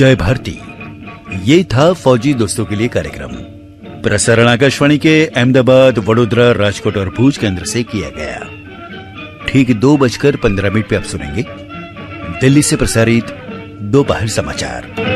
जय भारती। ये था फौजी दोस्तों के लिए कार्यक्रम। प्रसारण आकाशवाणी के अहमदाबाद, वडोदरा, राजकोट और भुज केंद्र से किया गया। ठीक 2:15 पे आप सुनेंगे दिल्ली से प्रसारित दोपहर समाचार।